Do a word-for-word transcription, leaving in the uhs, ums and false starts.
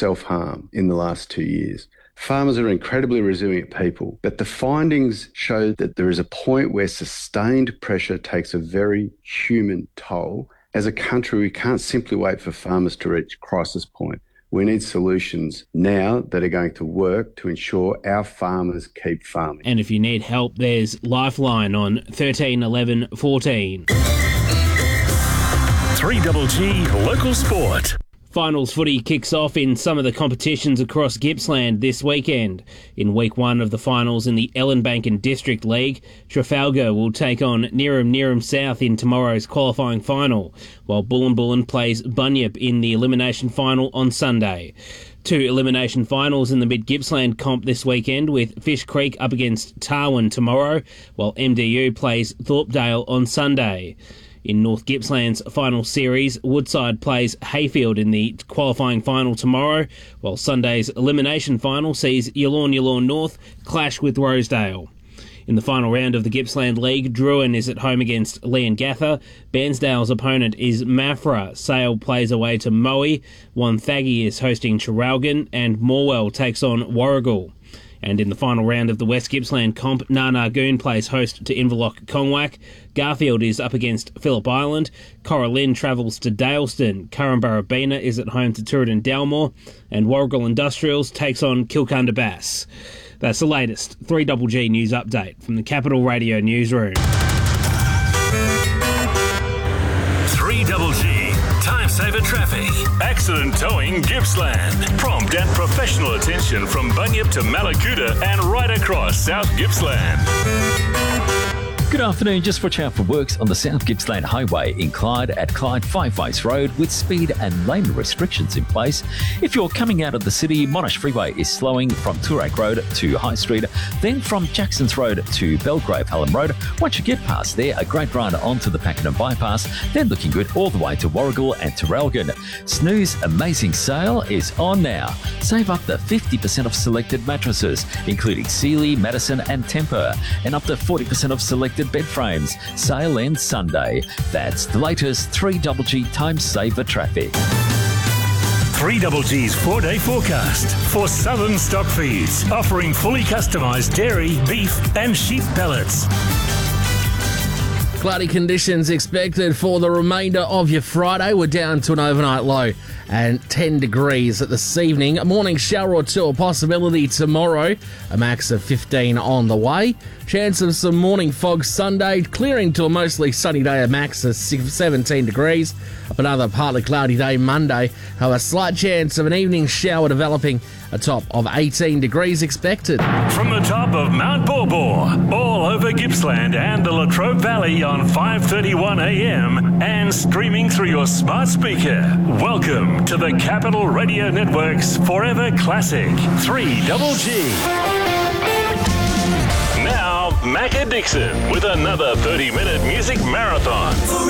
self-harm in the last two years. Farmers are incredibly resilient people, but the findings show that there is a point where sustained pressure takes a very human toll. As a country, we can't simply wait for farmers to reach crisis point. We need solutions now that are going to work to ensure our farmers keep farming. And if you need help, there's Lifeline on thirteen eleven fourteen. three G G Local Sport. Finals footy kicks off in some of the competitions across Gippsland this weekend. In week one of the finals in the Ellenbank and District League, Trafalgar will take on Neerim Neerim South in tomorrow's qualifying final, while Bullen Bullen plays Bunyip in the elimination final on Sunday. Two elimination finals in the Mid-Gippsland comp this weekend, with Fish Creek up against Tarwin tomorrow, while M D U plays Thorpedale on Sunday. In North Gippsland's final series, Woodside plays Hayfield in the qualifying final tomorrow, while Sunday's elimination final sees Yallourn Yallourn North clash with Rosedale. In the final round of the Gippsland League, Druin is at home against Leongatha, Bairnsdale's opponent is Maffra, Sale plays away to Moe, Wonthaggi is hosting Traralgon, and Morwell takes on Warragul. And in the final round of the West Gippsland comp, Narnagoon plays host to Inverloch Congwack, Garfield is up against Phillip Island, Coralyn travels to Daleston, Currumburrabina is at home to Tooradin Dalmore, and Warragul Industrials takes on Kilcunda Bass. That's the latest three G G news update from the Capital Radio newsroom. three G G Time Saver Traffic. Accident Towing Gippsland. Prompt and professional attention from Bunyip to Malakuta and right across South Gippsland. Good afternoon. Just watch out for works on the South Gippsland Highway in Clyde at Clyde Five Ways Road with speed and lane restrictions in place. If you're coming out of the city, Monash Freeway is slowing from Toorak Road to High Street, then from Jacksons Road to Belgrave Hallam Road. Once you get past there, a great run onto the Pakenham Bypass, then looking good all the way to Warragul and Traralgon. Snooze Amazing Sale is on now. Save up to fifty percent off selected mattresses, including Sealy, Madison and Tempur, and up to forty percent off selected bed frames. Sale ends Sunday. That's the latest three G G Time Saver Traffic. three G G's four-day forecast for Southern Stock Feeds, offering fully customised dairy, beef and sheep pellets. Cloudy conditions expected for the remainder of your Friday. We're down to an overnight low and ten degrees this evening. A morning shower or two, a possibility tomorrow. A max of fifteen on the way. Chance of some morning fog Sunday, clearing to a mostly sunny day, a max of seventeen degrees. Up another partly cloudy day Monday. However, a slight chance of an evening shower developing, a top of eighteen degrees expected. From the top of Mount Borbor, all over Gippsland and the Latrobe Valley on five thirty-one a m and streaming through your smart speaker. Welcome to the Capital Radio Network's Forever Classic three G G. Now, Macca Dixon with another thirty-minute music marathon.